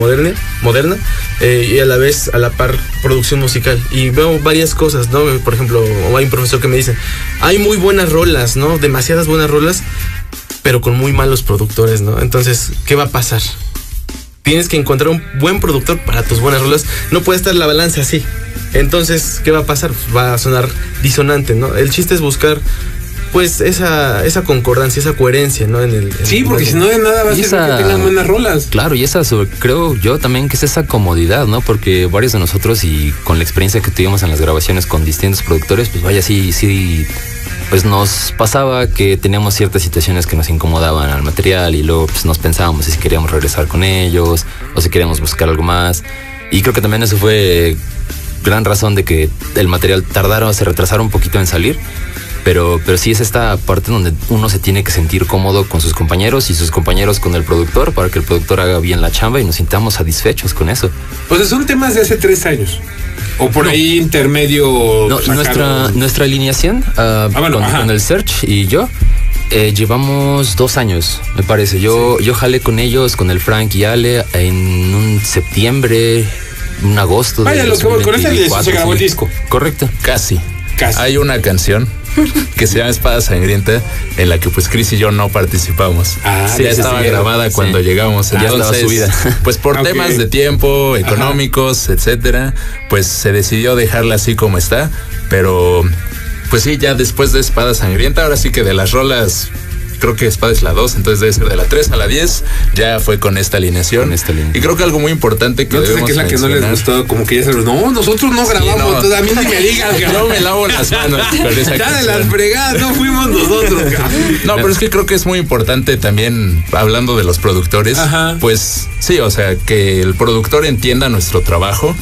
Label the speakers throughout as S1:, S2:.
S1: moderna y a la vez a la par producción musical, y veo varias cosas, ¿no? Por ejemplo, hay un profesor que me dice, hay muy buenas rolas, ¿no? Demasiadas buenas rolas, pero con muy malos productores, ¿no? Entonces, ¿qué va a pasar? Tienes que encontrar un buen productor para tus buenas rolas, no puede estar la balanza así. Entonces, ¿qué va a pasar? Pues va a sonar disonante, ¿no? El chiste es buscar pues esa concordancia, esa coherencia, ¿no?
S2: Sí, porque si no de nada va a ser que tengan buenas rolas.
S3: Claro, y creo yo también que es esa comodidad, ¿no? Porque varios de nosotros, y con la experiencia que tuvimos en las grabaciones con distintos productores, pues vaya, sí, pues nos pasaba que teníamos ciertas situaciones que nos incomodaban al material, y luego pues nos pensábamos si queríamos regresar con ellos o si queríamos buscar algo más. Y creo que también eso fue gran razón de que el material se retrasara un poquito en salir. Pero sí es esta parte donde uno se tiene que sentir cómodo con sus compañeros y sus compañeros con el productor, para que el productor haga bien la chamba y nos sintamos satisfechos con eso.
S2: O sea, son temas de hace 3 años. O por ahí intermedio.
S3: No, nuestra alineación con el Search y yo llevamos 2 años, me parece. Yo jalé con ellos, con el Frank y Ale, en un septiembre, un agosto.
S2: Vaya, lo que voy con esta alineación se grabó el disco.
S3: Correcto.
S4: Casi. Hay una canción que se llama Espada Sangrienta, en la que pues Chris y yo no participamos. Ya estaba grabada cuando llegamos.
S3: Ya estaba subida.
S4: Pues por temas de tiempo, económicos, etcétera, pues se decidió dejarla así como está. Pero pues sí, ya después de Espada Sangrienta, ahora sí que de las rolas, creo que Espada es la 2, entonces debe ser de la 3 a la 10, ya fue con esta alineación. Y creo que algo muy importante que debemos
S2: que es la que
S4: mencionar,
S2: no les gustó, como que ya se los... No, nosotros no grabamos, a mí ni me digas.
S4: Yo me lavo las manos con esa
S2: ya de las fregadas, no fuimos nosotros.
S4: No, pero es que creo que es muy importante también, hablando de los productores, pues sí, o sea, que el productor entienda nuestro trabajo,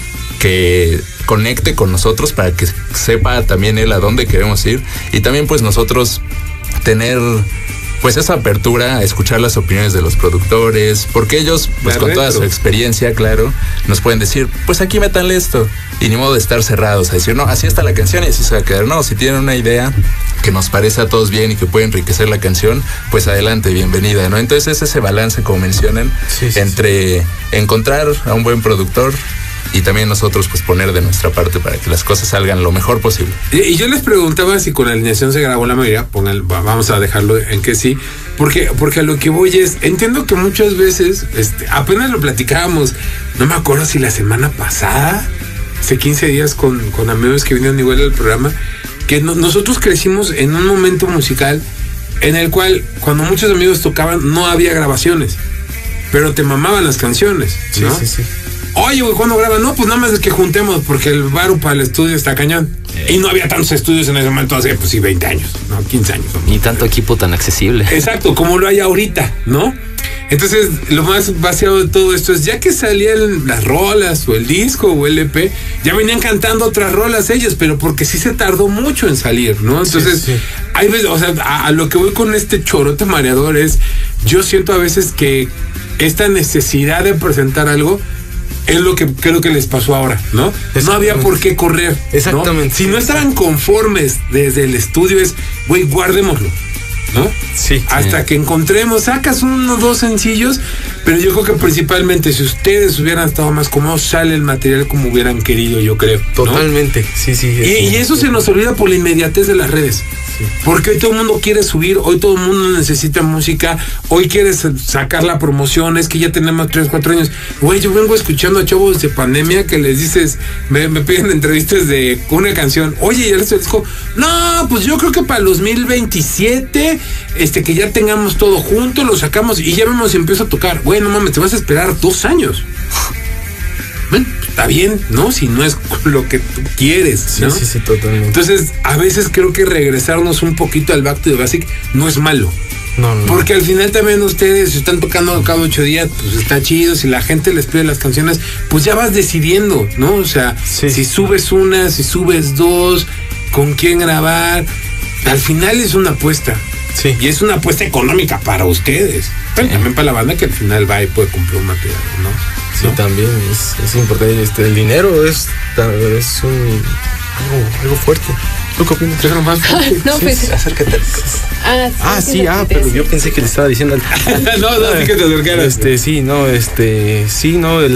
S4: que conecte con nosotros para que sepa también él a dónde queremos ir, y también pues nosotros tener pues esa apertura a escuchar las opiniones de los productores, porque ellos, pues con toda su experiencia, claro, nos pueden decir, pues aquí métanle esto, y ni modo de estar cerrados a decir, no, así está la canción y así se va a quedar. No, si tienen una idea que nos parece a todos bien y que puede enriquecer la canción, pues adelante, bienvenida, ¿no? Entonces es ese balance, como mencionan, entre encontrar a un buen productor y también nosotros pues poner de nuestra parte para que las cosas salgan lo mejor posible.
S2: Y yo les preguntaba si con la alineación se grabó la mayoría, vamos a dejarlo en que sí, porque a lo que voy es, entiendo que muchas veces, apenas lo platicábamos, no me acuerdo si la semana pasada, hace 15 días con amigos que vinieron igual al programa, que nosotros crecimos en un momento musical en el cual cuando muchos amigos tocaban no había grabaciones, pero te mamaban las canciones, ¿no? Sí. Oye, güey, ¿cuándo graban? No, pues nada más es que juntemos, porque el varo para el estudio está cañón. Y no había tantos estudios en ese momento, hace pues sí 20 años, ¿no? 15 años.
S3: Ni tanto equipo tan accesible.
S2: Exacto, como lo hay ahorita, ¿no? Entonces, lo más vaciado de todo esto es, ya que salían las rolas, o el disco, o el EP, ya venían cantando otras rolas ellos, pero porque sí se tardó mucho en salir, ¿no? Entonces, hay veces, o sea, a lo que voy con este chorote mareador es, yo siento a veces que esta necesidad de presentar algo es lo que creo que les pasó ahora, ¿no? No había por qué correr.
S1: Exactamente.
S2: ¿no? Si no estaban conformes desde el estudio, es, güey, guardémoslo, ¿no?
S1: Sí.
S2: Hasta que encontremos, sacas 1 o 2 sencillos, pero yo creo que principalmente si ustedes hubieran estado más cómodos, sale el material como hubieran querido, yo creo.
S1: Totalmente, ¿no? Sí.
S2: Y eso se nos olvida por la inmediatez de las redes. Sí. Porque hoy todo el mundo quiere subir, hoy todo el mundo necesita música, hoy quieres sacar la promoción, es que ya tenemos 3, 4 años. Güey, yo vengo escuchando a chavos de pandemia que les dices, me piden entrevistas de una canción, oye, y el resto dijo, no, pues yo creo que para el 2027, que ya tengamos todo junto, lo sacamos y ya vemos si empieza a tocar. Güey, no mames, te vas a esperar 2 años. Bueno, está bien, ¿no? Si no es lo que tú quieres, ¿no?
S1: Sí, totalmente.
S2: Entonces, a veces creo que regresarnos un poquito al back to the basic no es malo.
S1: No.
S2: Porque al final también ustedes están tocando cada 8 días, pues está chido. Si la gente les pide las canciones, pues ya vas decidiendo, ¿no? O sea, si subes una, si subes 2, con quién grabar. Al final es una apuesta.
S1: Sí.
S2: Y es una apuesta económica para ustedes. Pero también para la banda que al final va y puede cumplir un material, ¿no?
S1: Sí, ¿no? También es importante. El dinero es algo fuerte. ¿Tú qué opinas?
S5: No,
S1: sí,
S5: pues.
S1: Acércate. Pero yo pensé que le estaba diciendo.
S2: No, sí que te acercaras.
S1: Sí, no,